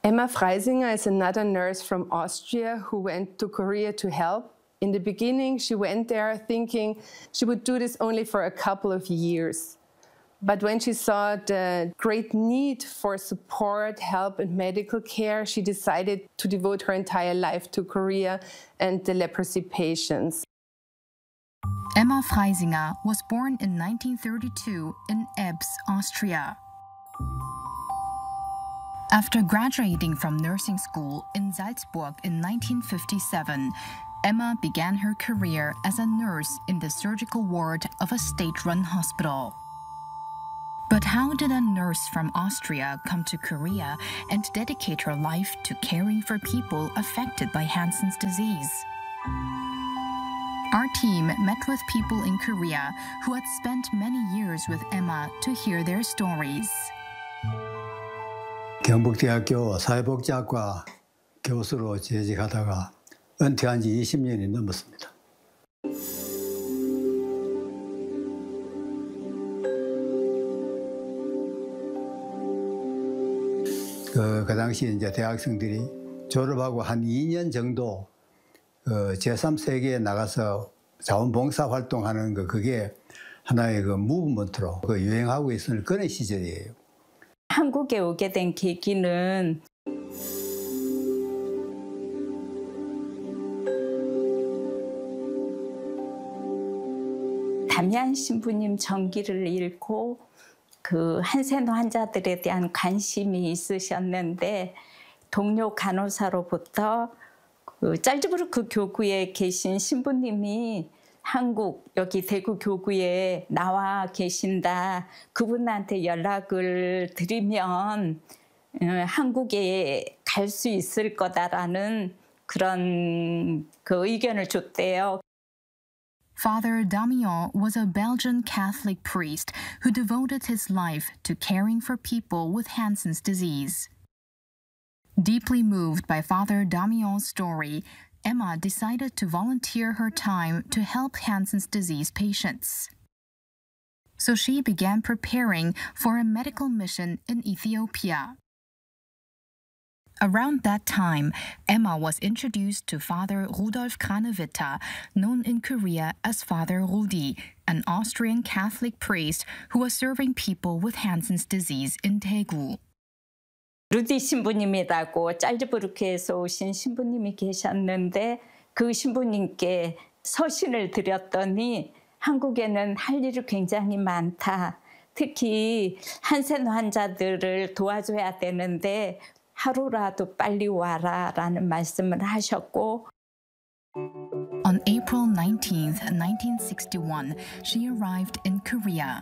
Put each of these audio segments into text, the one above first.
Emma Freisinger is another nurse from Austria who went to Korea to help. In the beginning, she went there thinking she would do this only for a couple of years. But when she saw the great need for support, help, and medical care, she decided to devote her entire life to Korea and the leprosy patients. Emma Freisinger was born in 1932 in Ebbs, Austria. After graduating from nursing school in Salzburg in 1957, Emma began her career as a nurse in the surgical ward of a state-run hospital. But how did a nurse from Austria come to Korea and dedicate her life to caring for people affected by Hansen's disease? Our team met with people in Korea who had spent many years with Emma to hear their stories. 경북대학교 사회복지학과 교수로 재직하다가 은퇴한 지 20년이 넘었습니다. 그 당시 이제 대학생들이 졸업하고 한 2년 정도 제3세계에 나가서 자원봉사 활동하는 그게 하나의 무브먼트로 유행하고 있는 그런 시절이에요. 한국에 오게 된 계기는 담양 신부님 전기를 읽고 그 한센호 환자들에 대한 관심이 있으셨는데 동료 간호사로부터 그 짤즈부르크 교구에 계신 신부님이 한국 여기 대구 교구에 나와 계신다. 그분한테 연락을 드리면 한국에 갈 수 있을 거다라는 그런 그 의견을 줬대요. Father Damian was a Belgian Catholic priest who devoted his life to caring for people with Hansen's disease. Deeply moved by Father Damian's story, Emma decided to volunteer her time to help Hansen's disease patients. So she began preparing for a medical mission in Ethiopia. Around that time, Emma was introduced to Father Rudolf Kranewitter, known in Korea as Father Rudi, an Austrian Catholic priest who was serving people with Hansen's disease in Daegu. 루디 신부님이라고 짤즈부르크에서 오신 신부님이 계셨는데 그 신부님께 서신을 드렸더니 한국에는 할 일이 굉장히 많다. 특히 한센 환자들을 도와줘야 되는데 하루라도 빨리 와라라는 말씀을 하셨고 On April 19th, 1961, she arrived in Korea.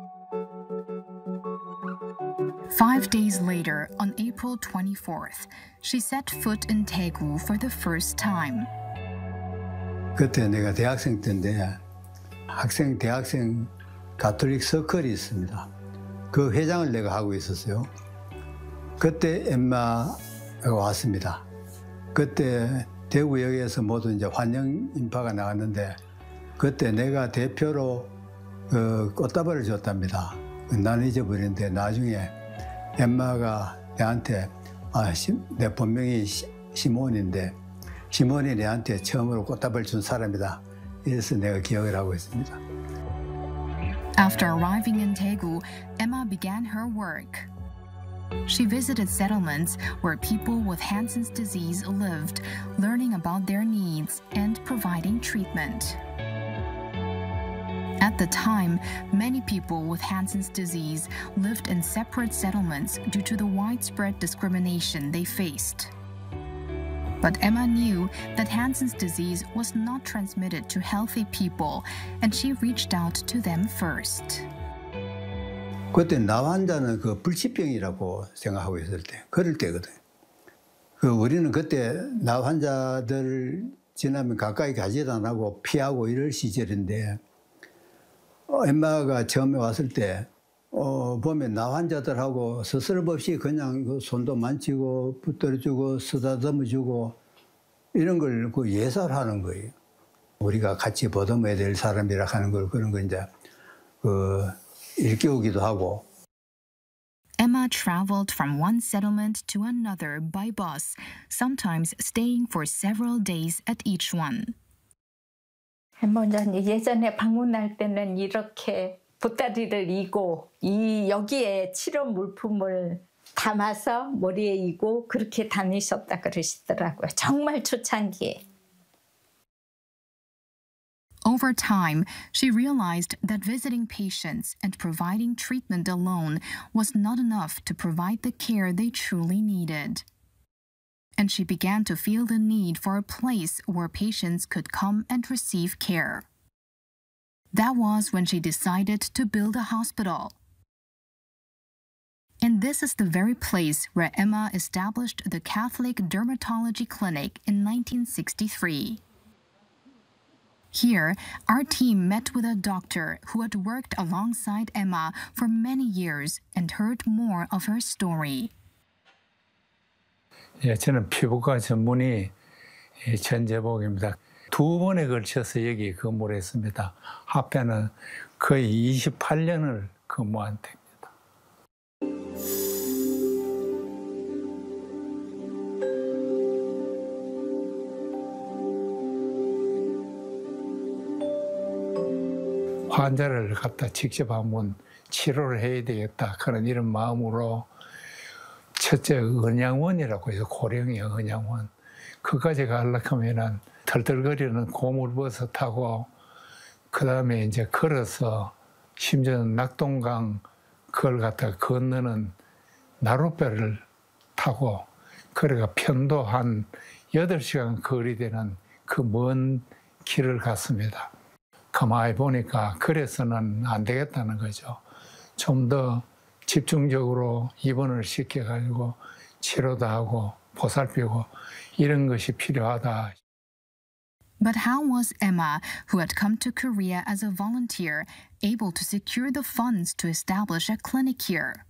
5 days later, on April 24th, she set foot in Daegu for the first time. 그때 내가 대학생 때인데 대학생 가톨릭 서클이 있습니다. 그 회장을 내가 하고 있었어요. 그때 엠마가 왔습니다. 그때 대구역에서 모두 이제 환영 인파가 나왔는데 그때 내가 대표로 꽃다발을 줬답니다. 나는 잊어버렸는데 나중에 엠마가 내한테 내 본명이 시몬인데 시몬이 내한테 처음으로 꽃다발 준 사람이다. 이래서 내가 기억을 하고 있습니다. After arriving in Daegu, Emma began her work. She visited settlements where people with Hansen's disease lived, learning about their needs and providing treatment. At the time, many people with Hansen's disease lived in separate settlements due to the widespread discrimination they faced. But Emma knew that Hansen's disease was not transmitted to healthy people, and she reached out to them first. 그때 나 환자는 불치병이라고 생각하고 있을 때, 그럴 때거든. 우리는 그때 나 환자들 지나면 가까이 가지도 안 하고 피하고 이럴 시절인데, 엠마가 처음에 왔을 때, 보면 나 환자들하고 스스럼 없이 그냥 손도 만지고 붙들어주고 쓰다듬어주고 이런 걸 예사하는 거예요. 우리가 같이 보듬어야 될 사람이라 하는 걸 그런 거 이제 일깨우기도 하고. Emma traveled from one settlement to another by bus, sometimes staying for several days at each one. 할머니 예전에 방문할 때는 이렇게 보따리를 이고 여기에 치료 물품을 담아서 머리에 이고 그렇게 다니셨다 그러시더라고요. 정말 초창기에. Over time, she realized that visiting patients and providing treatment alone was not enough to provide the care they truly needed. And she began to feel the need for a place where patients could come and receive care. That was when she decided to build a hospital. And this is the very place where Emma established the Catholic Dermatology Clinic in 1963. Here, our team met with a doctor who had worked alongside Emma for many years and heard more of her story. 예, 저는 피부과 전문의 전재복입니다. 2번에 걸쳐서 여기 근무를 했습니다. 합해는 거의 28년을 근무한 됩니다. 환자를 갖다 직접 한번 치료를 해야 되겠다 그런 이런 마음으로 첫째 은양원이라고 해서 고령의 은양원 그까지 가려고 하면은 덜덜거리는 고물버섯하고 그 다음에 이제 걸어서 심지어는 낙동강 그걸 갖다가 건너는 나룻배를 타고 그래가 편도 한 8시간 거리 되는 그 먼 길을 갔습니다. 가만히 보니까 그래서는 안 되겠다는 거죠. 좀 더 집중적으로 입원을 시켜가지고 치료도 하고 보살피고 이런 것이 필요하다. But how was Emma, who had come to Korea as a volunteer, able to secure the funds to establish a clinic here?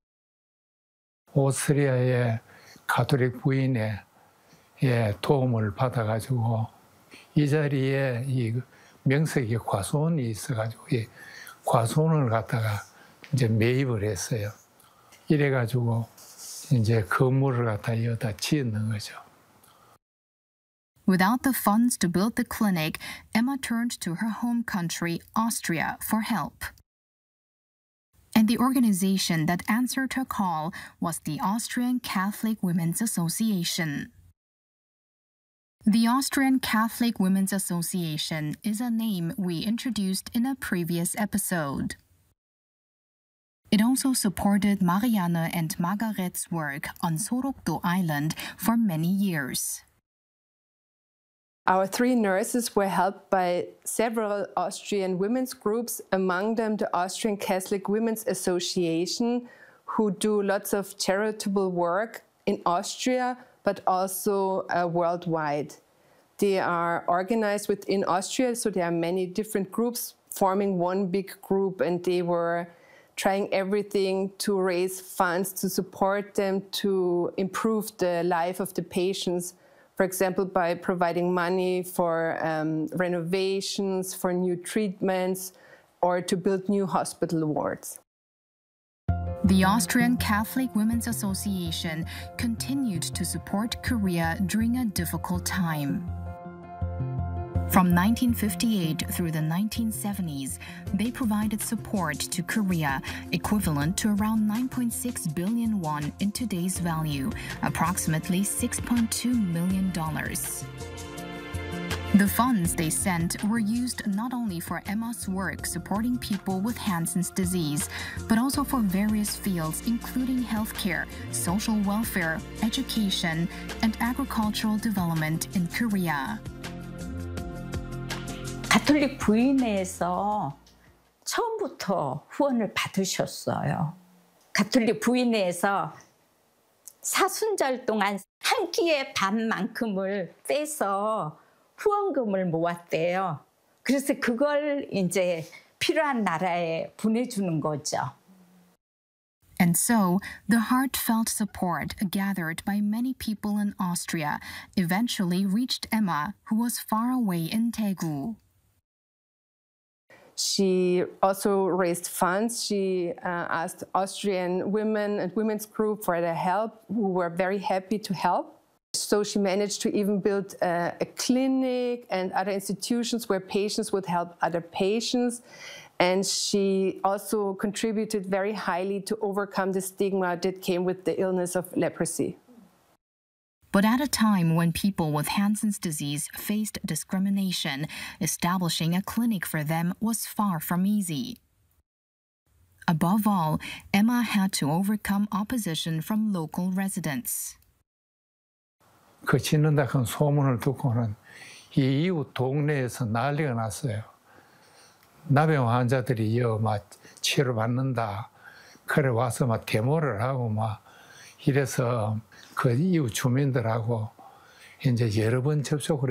오스트리아의 가톨릭 부인의 도움을 받아가지고 이 자리에 이 명색이 과수원이 있어가지고 이 과수원을 갖다가 이제 매입을 했어요. 이래가지고 이제 건물을 갖다 여기다 지었는 거죠. Without the funds to build the clinic, Emma turned to her home country, Austria, for help. And the organization that answered her call was the Austrian Catholic Women's Association. The Austrian Catholic Women's Association is a name we introduced in a previous episode. It also supported Marianne and Margaret's work on Sorokdo Island for many years. Our 3 nurses were helped by several Austrian women's groups, among them the Austrian Catholic Women's Association, who do lots of charitable work in Austria, but also worldwide. They are organized within Austria, so there are many different groups forming one big group, and they were trying everything to raise funds to support them to improve the life of the patients. For example, by providing money for renovations, for new treatments, or to build new hospital wards. The Austrian Catholic Women's Association continued to support Korea during a difficult time. From 1958 through the 1970s, they provided support to Korea, equivalent to around 9.6 billion won in today's value, approximately $6.2 million. The funds they sent were used not only for Emma's work supporting people with Hansen's disease, but also for various fields including healthcare, social welfare, education, and agricultural development in Korea. 가톨릭 부인회에서 처음부터 후원을 받으셨어요. 가톨릭 부인회에서 사순절 동안 한 끼의 반만큼을 빼서 후원금을 모았대요. 그래서 그걸 이제 필요한 나라에 보내주는 거죠. And so, the heartfelt support gathered by many people in Austria eventually reached Emma, who was far away in Daegu. She also raised funds. She asked Austrian women and women's group for their help, who were very happy to help. So she managed to even build a clinic and other institutions where patients would help other patients. And she also contributed very highly to overcome the stigma that came with the illness of leprosy. But at a time when people with Hansen's disease faced discrimination, establishing a clinic for them was far from easy. Above all, Emma had to overcome opposition from local residents. 그 짓는다 큰 소문을 듣고는 이 이웃 동네에서 난리가 났어요. 나병 환자들이 막 치료받는다. 그래 와서 막 데모를 하고 막 이래서 그 이웃 주민들하고 이제 여러 번 접촉을